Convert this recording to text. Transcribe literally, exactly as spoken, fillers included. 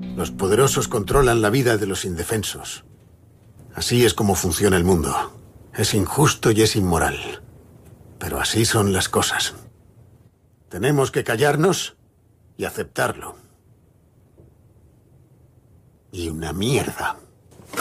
Los poderosos controlan la vida de los indefensos. Así es como funciona el mundo. Es injusto y es inmoral. Pero así son las cosas. Tenemos que callarnos y aceptarlo. Y una mierda.